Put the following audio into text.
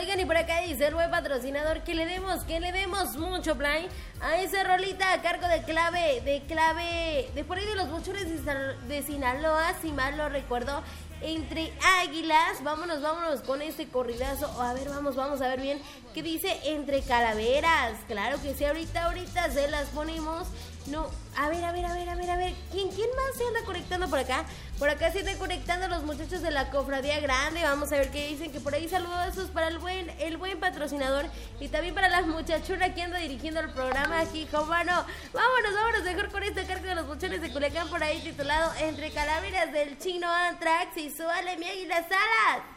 Oigan, y por acá dice el buen patrocinador que le demos mucho play a esa rolita a cargo de clave, de por ahí de los buchones de Sinaloa, si mal no recuerdo, entre águilas. Vámonos con este corridazo. A ver, vamos a ver bien qué dice entre calaveras. Claro que sí, ahorita se las ponemos. No, a ver, ¿quién más se anda conectando por acá? Por acá se están conectando los muchachos de la Cofradía Grande. Vamos a ver qué dicen, que por ahí saludos para el buen patrocinador y también para la muchachona que anda dirigiendo el programa aquí, Jovano. Vámonos mejor con esta carga de los buchones de Culiacán, por ahí titulado Entre Calaveras del Chino Antrax, y suale mi águila Salas.